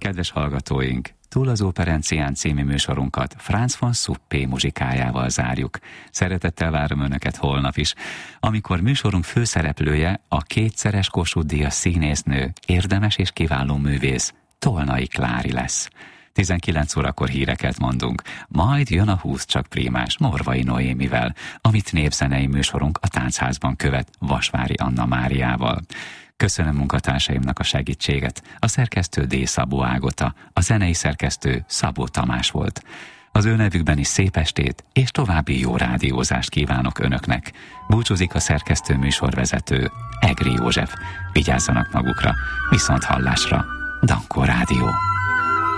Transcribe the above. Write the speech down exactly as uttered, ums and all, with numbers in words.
Kedves hallgatóink, Túl az Operencián című műsorunkat Franz von Suppé muzsikájával zárjuk. Szeretettel várom Önöket holnap is, amikor műsorunk főszereplője a kétszeres Kossuth-díjas színésznő, érdemes és kiváló művész, Tolnai Klári lesz. tizenkilenc órakor híreket mondunk, majd jön a húsz csak prímás Morvai Noémivel, amit népzenei műsorunk a Táncházban követ Vasvári Anna Máriával. Köszönöm munkatársaimnak a segítséget, a szerkesztő D. Szabó Ágota, a zenei szerkesztő Szabó Tamás volt. Az ő nevükben is szép estét és további jó rádiózást kívánok Önöknek. Búcsúzik a szerkesztő műsorvezető, Egri József. Vigyázzanak magukra, viszont hallásra. Dankó Rádió.